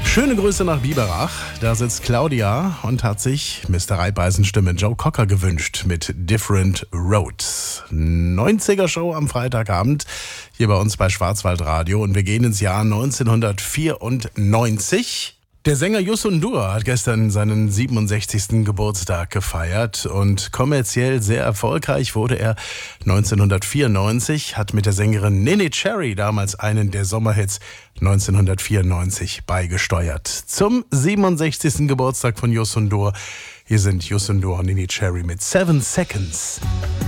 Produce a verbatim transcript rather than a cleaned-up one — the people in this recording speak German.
Schöne Grüße nach Biberach. Da sitzt Claudia und hat sich Mister Reibeißen Stimme Joe Cocker gewünscht mit Different Roads. neunziger Show am Freitagabend hier bei uns bei Schwarzwaldradio und wir gehen ins Jahr neunzehnhundertvierundneunzig. Der Sänger Youssou N'Dour hat gestern seinen siebenundsechzigsten Geburtstag gefeiert und kommerziell sehr erfolgreich wurde er neunzehnhundertvierundneunzig, hat mit der Sängerin Neneh Cherry damals einen der Sommerhits neunzehnhundertvierundneunzig beigesteuert. Zum siebenundsechzigsten Geburtstag von Youssou N'Dour. Hier sind Youssou N'Dour und Neneh Cherry mit Seven Seconds.